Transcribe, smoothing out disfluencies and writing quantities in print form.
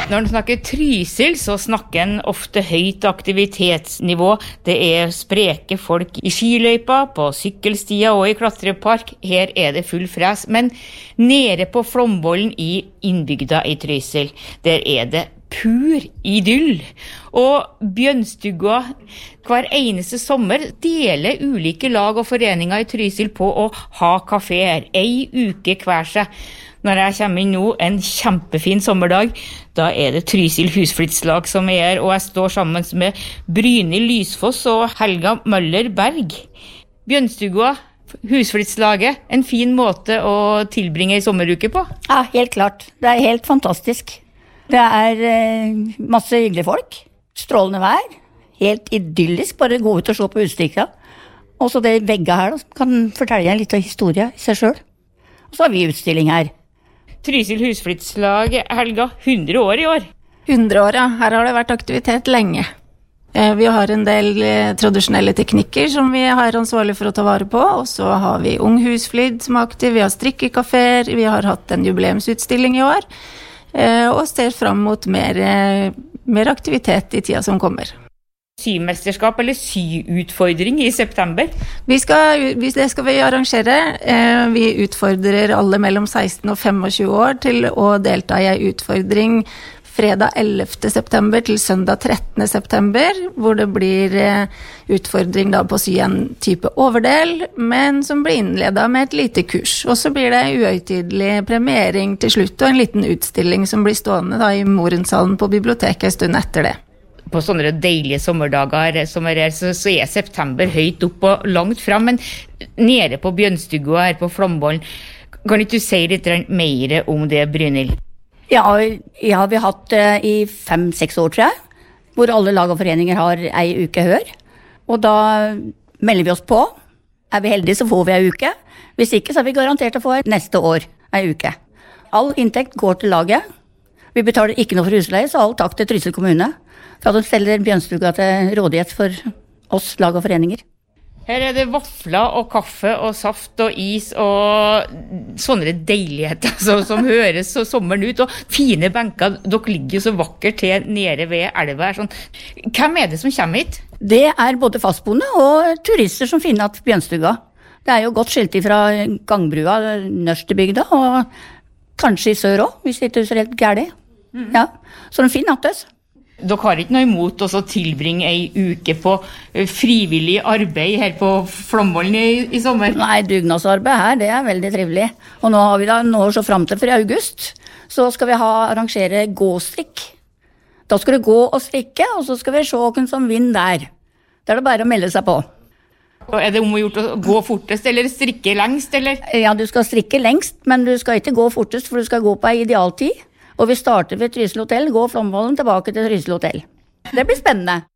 Når man snakker Trysil, så snakker en ofte høyt aktivitetsnivå. Det spreke folk i skiløypa, på sykkelstia og i klatrepark. Her det full fres. Men nede på Flomvollen i innbygda i Trysil, der det pur idyll. Og Bjønstugga hver eneste sommer deler ulike lag og foreninger i Trysil på å ha kaféer. En uke hver seg. Når jeg kommer inn nå, en kjempefin sommerdag, da det Trysil husflyttslag som her, og jeg står sammen med Brynhild Lysfoss og Helga Møller Berg. Bjønstugga, husflyttslaget, en fin måte å tilbringe en sommeruke på? Ja, helt klart. Det helt fantastisk. Det masse hyggelige folk, strålende vær, helt idyllisk, bare gå ut og se på utstikkene. Og så det vegget her, da, kan fortelle en liten historie i seg selv. Og så har vi utstilling her. Trysil husflyttslag, Helga, 100 år i år. 100 år, ja. Her har det vært aktivitet lenge. Vi har en del tradisjonelle teknikker som vi har ansvarlig for å ta vare på, og så har vi Ung Husflid som aktiv, vi har strikkekaféer, vi har hatt en jubileumsutstilling i år, og ser fram mot mer aktivitet i tida som kommer. Symesterskap eller syutfordring i september? Det skal vi arrangere. Vi utfordrer alle mellom 16 og 25 år til å delta i en utfordring fredag 11. september til søndag 13. september, hvor det blir utfordring da på å sy en type overdel, men som blir innledet med et lite kurs. Og så blir det uøytidelig premiering til slutt, og en liten utstilling som blir stående da i Morenshallen på biblioteket en stund etter det. På sånne deilige sommerdager som her, så september høyt opp og langt frem, men nede på Bjønstugga her på Flomvollen, kan ikke du si litt mer om det, Brynhild? Ja, vi har hatt i 5-6 år, tror jeg, hvor alle lag og foreninger har en uke hør, og da melder vi oss på. Vi heldige, så får vi en uke. Hvis ikke, så vi garantert å få neste år en uke. All inntekt går til laget. Vi betaler ikke noe for husleie, så all takk til Trysil kommune, for at de steller Bjønstugga til rådighet for oss lag og foreninger. Her det vafler og kaffe og saft og is og sånne deiligheter som høres så sommeren ut, og fine benker. Dere ligger jo så vakkert til nede ved elva. Sånn. Hvem det som kommer hit? Det både fastboende og turister som finner at Bjønstugga. Det jo godt skilt fra gangbrua, Nørstebygda, og kanskje i sør også, hvis det ikke så helt gærlig. Ja, så de finner at oss. Dere har ikke noe imot å tilbringe en uke på frivillig arbeid her på Flomvollen i sommer? Nei, dugnadsarbeid her, det veldig trivelig. Og nå har vi da så frem til for august, så skal vi arrangere gåstrikk. Da skal du gå og strikke, og så skal vi se hvem som vinner der. Da det bare å melde seg på. Og det om å gjort å gå fortest, eller strikke lengst, eller? Ja, du skal strikke lengst, men du skal ikke gå fortest, for du skal gå på en idealtid. Og vi starter ved Trysil hotell, går Flomvollen tilbake til Trysil hotell. Det blir spennende.